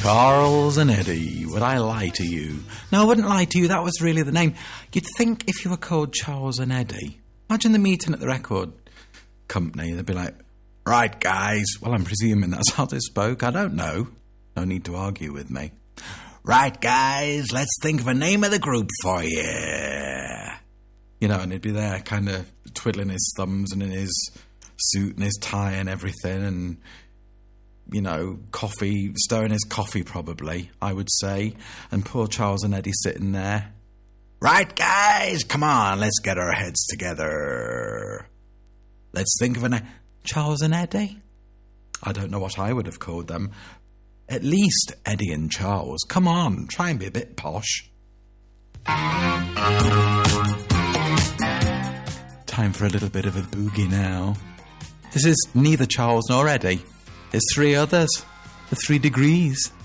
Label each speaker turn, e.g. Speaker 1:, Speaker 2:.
Speaker 1: Charles and Eddie. Would I lie to you? No, I wouldn't lie to you. That was really the name. You'd think if you were called Charles and Eddie. Imagine the meeting at the record company. They'd be like, right, guys. Well, I'm presuming that's how they spoke. I don't know. No need to argue with me. Right, guys, let's think of a name of the group for you. You know, and he'd be there kind of twiddling his thumbs and in his suit and his tie and everything and, you know, coffee, stirring his coffee probably, I would say. And poor Charles and Eddie sitting there. Right, guys, come on, let's get our heads together. Let's think of a name. Charles and Eddie? I don't know what I would have called them. At least Eddie and Charles. Come on, try and be a bit posh. Time for a little bit of a boogie now. This is neither Charles nor Eddie. There's three others. The 3 degrees.